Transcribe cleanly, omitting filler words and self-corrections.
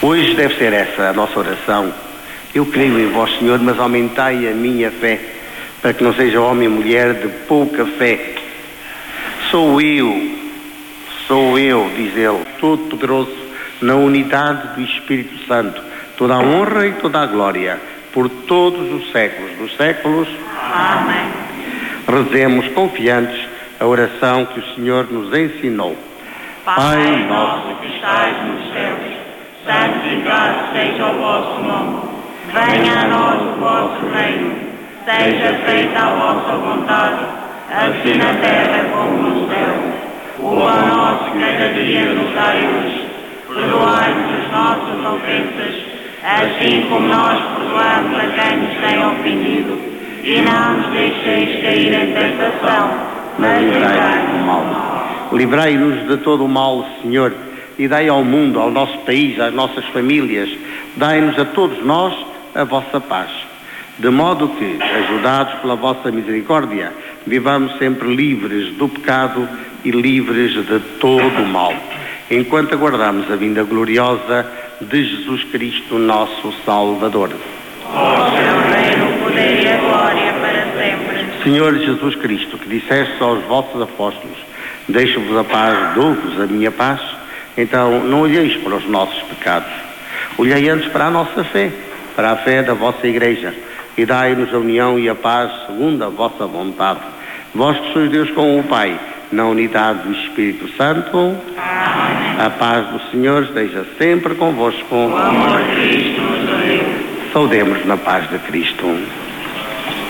Hoje deve ser essa a nossa oração. Eu creio em vós, Senhor, mas aumentai a minha fé, para que não seja homem e mulher de pouca fé. Sou eu, diz ele, Todo-Poderoso, na unidade do Espírito Santo, toda a honra e toda a glória, por todos os séculos dos séculos. Amém. Rezemos confiantes a oração que o Senhor nos ensinou. Pai nosso que estais nos céus, santificado seja o vosso nome. Venha a nós o vosso reino. Seja feita a vossa vontade, assim na terra como no céu. O pão nosso cada dia nos dai hoje. Perdoai-nos as nossas ofensas, assim como nós perdoamos a quem nos tem ofendido. E não nos deixeis cair em tentação, mas livrai-nos do mal. Livrai-nos de todo o mal, Senhor, e dai ao mundo, ao nosso país, às nossas famílias, dai-nos a todos nós a vossa paz, de modo que, ajudados pela vossa misericórdia, vivamos sempre livres do pecado e livres de todo o mal, enquanto aguardamos a vinda gloriosa de Jesus Cristo, nosso Salvador. Ó seu reino, o poder e a glória para sempre. Senhor Jesus Cristo, que disseste aos vossos apóstolos, deixo-vos a paz, dou-vos a minha paz, então não olheis para os nossos pecados, olhei antes para a nossa fé, para a fé da vossa Igreja, e dai-nos a união e a paz segundo a vossa vontade. Vós que sois Deus com o Pai, na unidade do Espírito Santo. Amém. A paz do Senhor esteja sempre convosco. O amor de Cristo nos uniu. Saudemos na paz de Cristo.